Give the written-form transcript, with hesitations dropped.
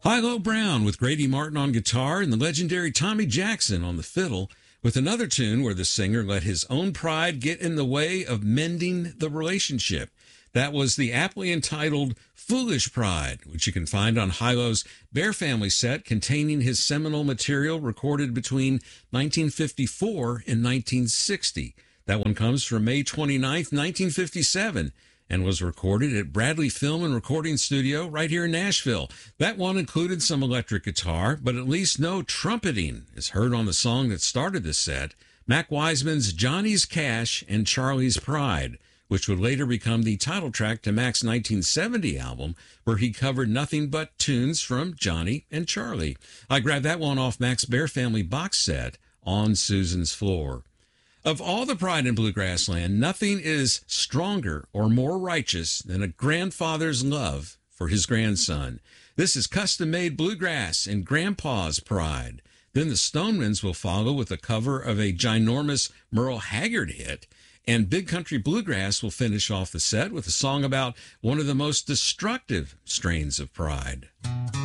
Hi-Lo Brown with Grady Martin on guitar and the legendary Tommy Jackson on the fiddle with another tune where the singer let his own pride get in the way of mending the relationship. That was the aptly entitled Foolish Pride, which you can find on Hi-Lo's Bear Family set containing his seminal material recorded between 1954 and 1960. That one comes from May 29th, 1957. And was recorded at Bradley Film and Recording Studio right here in Nashville. That one included some electric guitar, but at least no trumpeting is heard on the song that started the set, Mac Wiseman's Johnny's Cash and Charlie's Pride, which would later become the title track to Mac's 1970 album, where he covered nothing but tunes from Johnny and Charlie. I grabbed that one off Mac's Bear Family box set, On Susan's Floor. Of all the pride in bluegrass land, nothing is stronger or more righteous than a grandfather's love for his grandson. This is custom-made bluegrass and Grandpa's Pride. Then the Stonemans will follow with a cover of a ginormous Merle Haggard hit, and Big Country Bluegrass will finish off the set with a song about one of the most destructive strains of pride.